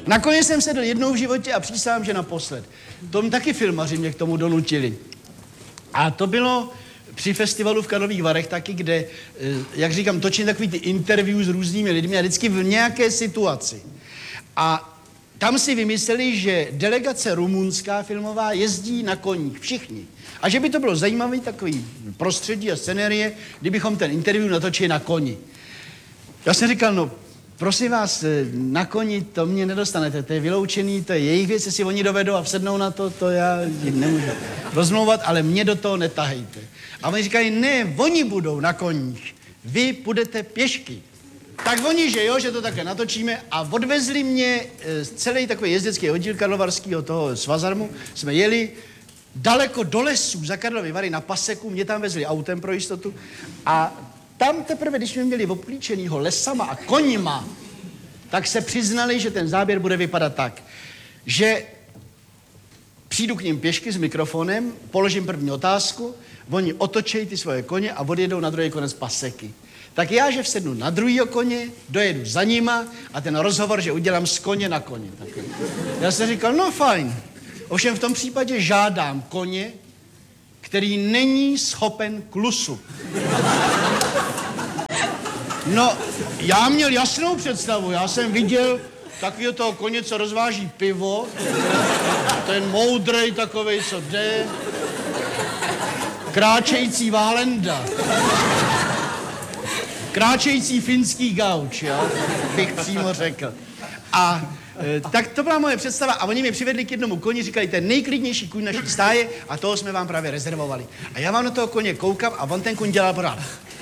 Nakonec jsem sedl jednou v životě a přísahám, že naposled. To taky filmaři mě k tomu donutili. A to bylo při festivalu v Karlových Varech taky, kde, jak říkám, točím takový ty interview s různými lidmi a vždycky v nějaké situaci. A tam si vymysleli, že delegace rumunská filmová jezdí na koních, všichni. A že by to bylo zajímavý takový prostředí a scenérie, kdybychom ten interview natočili na koni. Já jsem říkal, no prosím vás, na koni to mě nedostanete, to je vyloučený, to je jejich věc, jestli oni dovedou a vsednou na to, to já jim nemůžu rozmlouvat, ale mě do toho netahejte. A oni říkají, ne, oni budou na koních, vy půjdete pěšky. Tak oni, že jo, že to také natočíme a odvezli mě celý takový jezdecký oddíl karlovarského toho Svazarmu, jsme jeli daleko do lesů za Karlovy Vary na paseku, mě tam vezli autem pro jistotu a tam teprve, když jsme měli obklíčenýho lesama a koňma, tak se přiznali, že ten záběr bude vypadat tak, že přijdu k ním pěšky s mikrofonem, položím první otázku, oni otočejí ty svoje koně a odjedou na druhý konec paseky. Tak já, že vsednu na druhýho koně, dojedu za nima a ten rozhovor, že udělám z koně na koně. Tak já jsem říkal, no fajn. Ovšem v tom případě žádám koně, který není schopen klusu. No, já měl jasnou představu, já jsem viděl takového toho koně, co rozváží pivo, ten moudrej takovej, co jde, kráčející Válenda, kráčející finský gauč, jo, bych přímo řekl. A tak to byla moje představa a oni mě přivedli k jednomu koni, říkali, ten nejklidnější kůň naší stáje a toho jsme vám právě rezervovali. A já vám na toho koně koukám a on ten kůň dělal pořád.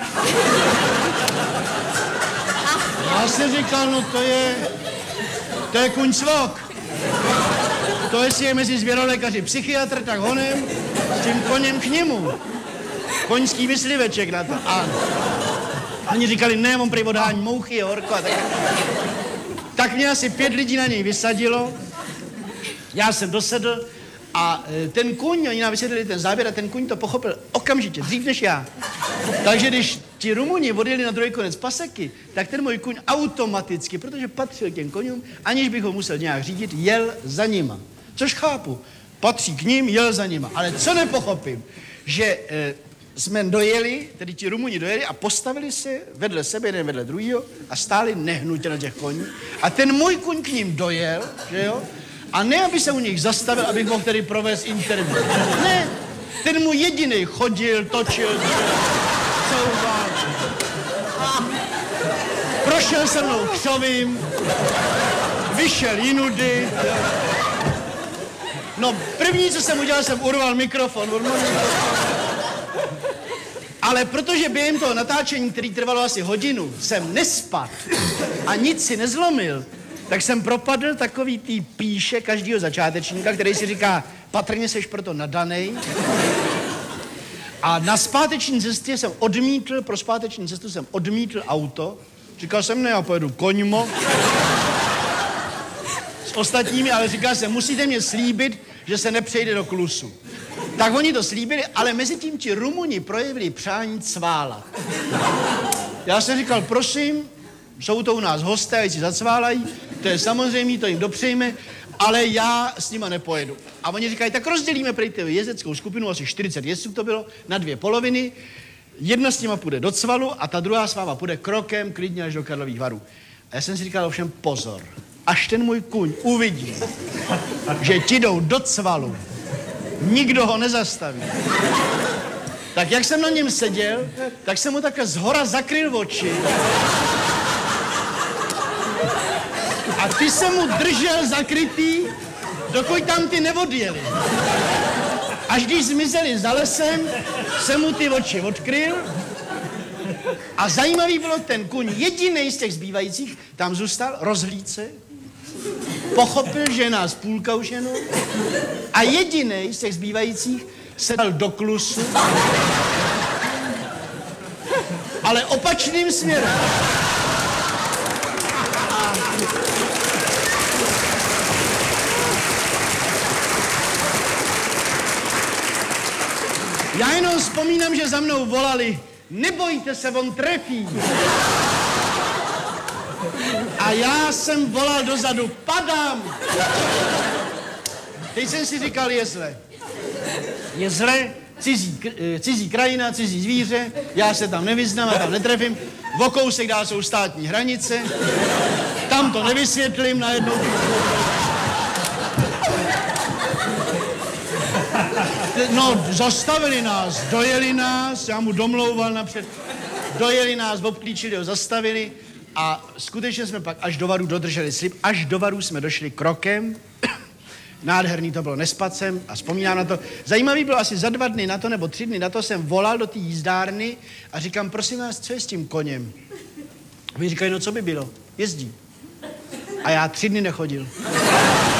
Já jsem říkal, no to je kůň svok. To jestli je mezi zvěrolékaři psychiatr, tak honem s tím koněm k němu. Koňský mysliveček na to, ano. Oni říkali, ne, on prý odhání mouchy, je horko a tak mě asi 5 lidí na něj vysadilo, já jsem dosedl a ten kuň, oni nám vysvětlili ten záběr a ten kuň to pochopil okamžitě, dřív než já. Takže když ti Rumuni odjeli na druhý konec paseky, tak ten můj kuň automaticky, protože patřil k těm koňům, aniž bych ho musel nějak řídit, jel za nima. Což chápu, patří k ním, jel za nima. Ale co nepochopím, že jsme dojeli, tedy ti Rumuni dojeli a postavili se vedle sebe, jeden vedle druhýho a stáli nehnutě na těch koních. A ten můj kuň k ním dojel, že jo? A ne, aby se u nich zastavil, abych mohl tedy provést interview. Ne, ten můj jedinej chodil, točil, couval. Prošel se mnou křovím, vyšel jinudy. No, první, co jsem udělal, jsem urval mikrofon. Ale protože během toho natáčení, který trvalo asi hodinu, jsem nespadl a nic si nezlomil, tak jsem propadl takový tý píše každýho začátečníka, který si říká, patrně seš proto nadanej. A na zpáteční cestě jsem odmítl, pro zpáteční cestu jsem odmítl auto. Říkal jsem, ne, já pojedu koňmo s ostatními, ale říkal jsem, musíte mě slíbit, že se nepřejde do klusu. Tak oni to slíbili, ale mezi tím ti Rumuni projevili přání cvála. Já jsem říkal, prosím, jsou to u nás hosté, ať si zacválají, to je samozřejmě, to jim dopřejme, ale já s nima nepojedu. A oni říkají, tak rozdělíme prej tu jezdeckou skupinu, asi 40 jezdců to bylo, na 2 poloviny. Jedna s nima půjde do Cvalu a ta druhá s váma půjde krokem klidně až do Karlových Varů. A já jsem si říkal ovšem pozor, až ten můj kuň uvidí, že ti jdou do Cvalu, nikdo ho nezastaví. Tak jak jsem na něm seděl, tak jsem mu takhle zhora zakryl oči. A ty jsem mu držel zakrytý, dokud tam ty neodjeli. Až když zmizeli za lesem, jsem mu ty oči odkryl. A zajímavý bylo, ten kuň jedinej z těch zbývajících tam zůstal, rozhlídl se, pochopil, že je nás půlka už jenom a jedinej z těch zbývajících se dal do klusu, ale opačným směrem. Já jenom vzpomínám, že za mnou volali, nebojte se, on trefí. A já jsem volal dozadu, padám! Teď jsem si říkal, je zle. Je zle, cizí krajina, cizí zvíře, já se tam nevyznám a tam netrefím. O kousek dál jsou státní hranice, tam to nevysvětlím najednou. No, zastavili nás, dojeli nás, já mu domlouval napřed, dojeli nás, obklíčili ho, zastavili a skutečně jsme pak až do Varu dodrželi slib, až do Varu jsme došli krokem, nádherný to bylo, nespat jsem a vzpomínám na to. Zajímavý bylo asi za 2 dny na to, nebo 3 dny na to jsem volal do té jízdárny a říkám, prosím vás, co je s tím koněm? A mi říkají, no co by bylo? Jezdí. A já 3 dny nechodil.